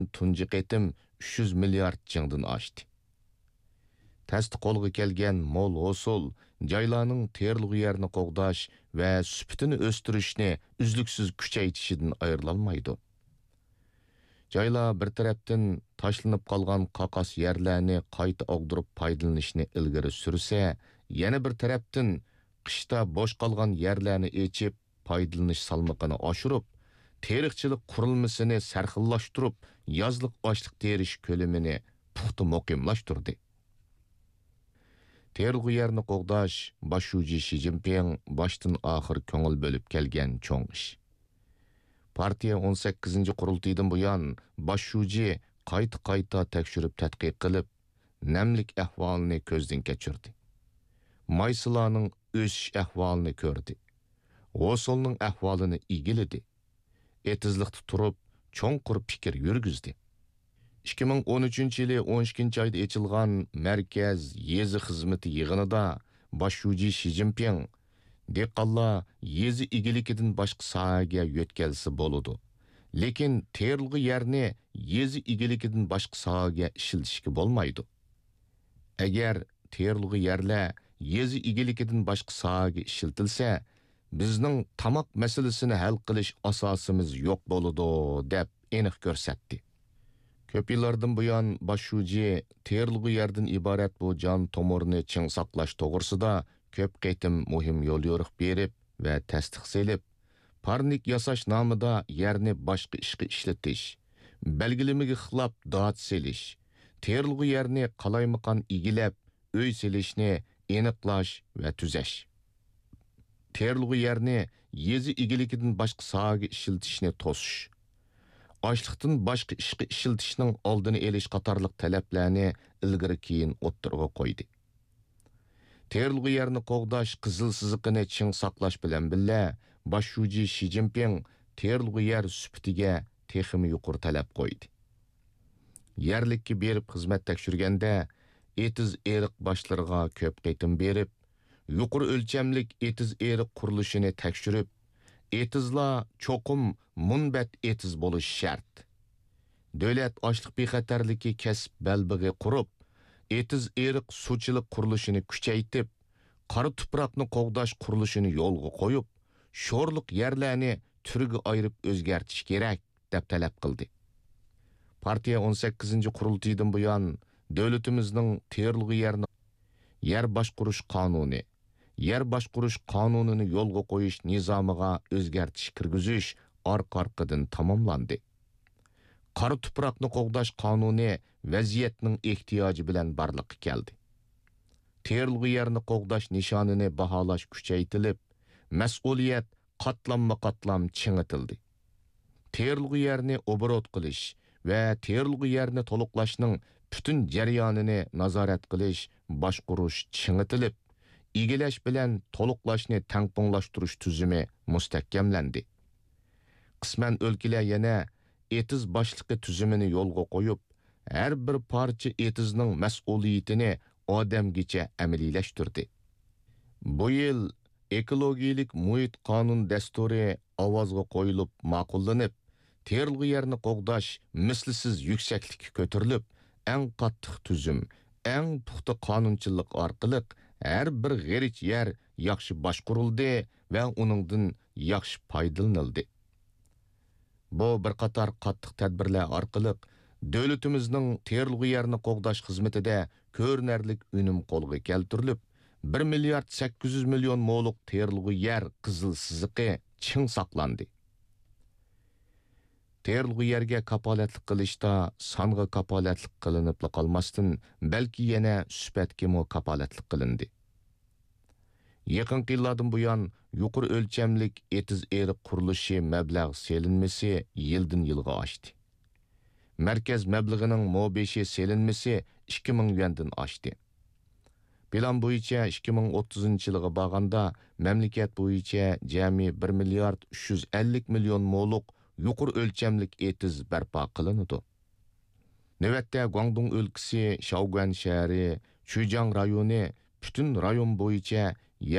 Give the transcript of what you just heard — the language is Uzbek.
tunji qitim 300 milliard jingdan oshdi. Təsdi qolğa kelgan mol hosul, joylarning terilg'i yerini qo'g'dash va süpütini o'stirishni uzluksiz kuchaytishidan ayrilolmaydi. Joylar bir tarafdan tashlanib qolgan qaqas yerlarni qayta og'dirib foydalanishni ilgari sursa, yana bir tarafdan qishda bo'sh qolgan yerlarni echib foydalanish salmoqini oshirib, teriqchilik qurilmasini sarxillashtirib, yozliq ochliq terish ko'lamini puxta muqimlashtirdi. Terilg'i yerni qo'g'dash boshuvchi Xi Jinping boshdan oxir ko'ngil bo'lib kelgan cho'ng ish. Partiya 18 qurultaydan buyon boshuvchi qayta tekshirib tadqiq qilib, namlik ahvolini ko'zdan kechirdi. Maysilarning o'sish ahvolini ko'rdi. Hosulning ahvolini igilidi. Etizlikda turib, cho'nqur fikr yurgizdi. 2013-yili 12-oyda ochilgan Markaz yezi xizmati yig'inida boshuvchi Xi Jinping dehqonlar yezi igilikidan boshqa sohaga yo'tkalsa bo'ladi. Lekin terilg'i yerni yezi igilikidan boshqa sohaga ishlatishga bo'lmaydi. Agar terilg'i yerlar yezi igilikidan boshqa sohaga ishlatilsa, bizning tamoq masalasini hal qilish asosimiz yo'q bo'ladi deb aniq ko'rsatdi. Ko'p yillardan buyon boshuvchi terilg'i yerdan iborat bu jon tomorni ching saqlash to'g'risida ko'p qitim muhim yo'l yo'riq berib va tasdiq selib, parnik yasash nomida yerni boshqa ishga ishlatish, belgilimiga xilof dot selish, terilg'i yerni qalaymaqan igilab, uy selishni aniqlash va tuzash. Terilg'i yerni yezi igilikidan boshqa sohaga ishlatishni to'sish. Açlıqdan başqa ishga ishlatishning oldini olish qatorliq talablarni ilgari keyin o'ttirg'a qo'ydi. Terilg'i yerni qo'g'dash qizil siziqini ching saqlash bilan birga boshuvchi Xi Jinping terilg'i yer sufitiga texmi yuqori talab qo'ydi. Yerlikka berib xizmat tekshirganda etiz eriq boshlarga ko'p qitim berib, yuqori o'lchamlik etiz eriq qurilishini tekshirib, etizlar cho'qim munbat etiz bo'lish shart. Davlat ochliq bexatarligi kasb balbig'i qurib, etiz eriq suvchilik qurilishini kuchaytib, qora tuproqni qo'g'dash qurilishini yo'lga qo'yib, sho'rliq yerlarni turga ayirib o'zgartish kerak deb talab qildi. Partiya 18 qurultaydan buyon davlatimizning terilg'i yerni yer boshqarish qonuni, yer boshqarish qonunini yo'lga qo'yish nizomiga o'zgartish kirgizish orqa-orqadan tamomlandi. Qora tuproqni qo'g'dash qonuni vaziyatning ehtiyoji bilan barliqqa keldi. Terilg'i yerni qo'g'dash nishonini baholash kuchaytirilib, mas'uliyat qatlamma-qatlam ching'itildi. Terilg'i yerni obrot qilish va terilg'i yerni to'liqlashning butun jarayonini nazorat qilish, boshqarish ching'itilib, igilash bilan to'liqlashni tangponglashtirish tuzumi mustahkamlandi. Qisman o'lkalar yana etiz boshliqi tuzumini yo'lga qo'yib, har bir parcha etizning mas'uliyatini odamgacha amaliylashtirdi. Bu yil ekologiyalik muhit qonun dasturi ovozga qo'yilib ma'qullanib, terilg'i yerni qo'g'dash mislsiz yuksaklikka ko'tarilib, eng qattiq tuzum, eng puxta qonunchilik orqali her bir g'erich yer yaxshi boshqarildi va uningdan yaxshi foydalanildi. Bu bir qator qattiq tadbirlar orqali davlatimizning terilg'i yerni qo'g'dash xizmatida ko'rinarlik unum qo'lga keltirilib, 1 milliard 800 million mo'liq terilg'i yer qizil siziqi ching saqlandi. Terilg'i yerga kapolatlik qilishda songa kapolatlik qilinib qolmasdan, balki yana sifatga mo kapolatlik qilindi. Yaqin yillardan buyon yuqori o'lchamlik etiz eriq qurilishi mablag' selinmasi yildan yilga oshdi. Markaz mablag'ining mobeshi selinmasi 2000 yuandan oshdi. Plan bo'yicha 2030-yilga borganda mamlakat bo'yicha jami 1 milliard 350 million mo'liq yuqori o'lchamlik etiz barpo qilinadi. Navbatda Guangdong o'lkasi, Shaoguan shahri, Chujang rayoni, butun rayon bo'yicha